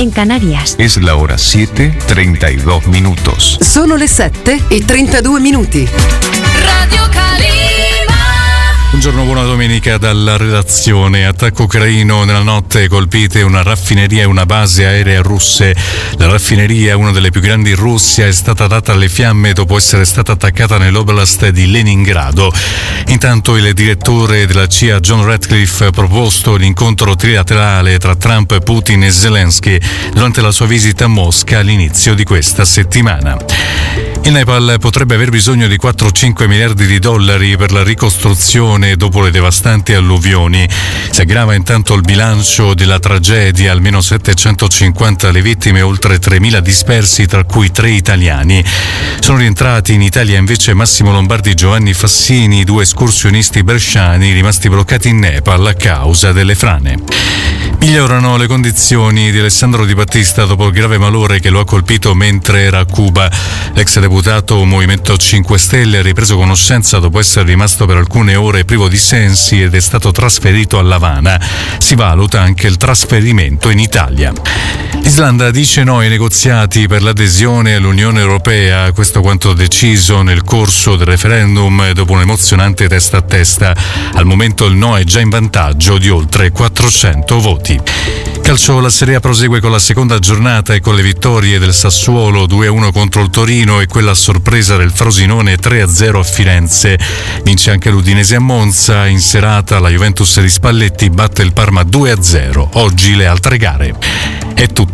en Canarias. Es la hora 7:32 minutos. Sono le 7:32. Radio Calima. Buongiorno, buona domenica dalla redazione. Attacco ucraino nella notte, colpite una raffineria e una base aerea russe. La raffineria, una delle più grandi in Russia, è stata data alle fiamme dopo essere stata attaccata nell'oblast di Leningrado. Intanto il direttore della CIA John Ratcliffe ha proposto l'incontro trilaterale tra Trump, Putin e Zelensky durante la sua visita a Mosca all'inizio di questa settimana. Il Nepal potrebbe aver bisogno di 4-5 miliardi di dollari per la ricostruzione dopo le devastanti alluvioni. Si aggrava intanto il bilancio della tragedia, almeno 750 le vittime e oltre 3.000 dispersi, tra cui 3 italiani. Sono rientrati in Italia invece Massimo Lombardi e Giovanni Fassini, 2 escursionisti bresciani rimasti bloccati in Nepal a causa delle frane. Migliorano le condizioni di Alessandro Di Battista dopo il grave malore che lo ha colpito mentre era a Cuba. L'ex deputato Movimento 5 Stelle ha ripreso conoscenza dopo essere rimasto per alcune ore privo di sensi ed è stato trasferito a L'Avana. Si valuta anche il trasferimento in Italia. L'Islanda dice no ai negoziati per l'adesione all'Unione Europea, questo quanto deciso nel corso del referendum dopo un emozionante testa a testa. Al momento il no è già in vantaggio di oltre 400 voti. Calcio, la Serie A prosegue con la seconda giornata e con le vittorie del Sassuolo 2-1 contro il Torino e quella a sorpresa del Frosinone 3-0 a Firenze. Vince anche l'Udinese a Monza. In serata la Juventus di Spalletti batte il Parma 2-0. Oggi le altre gare. È tutto.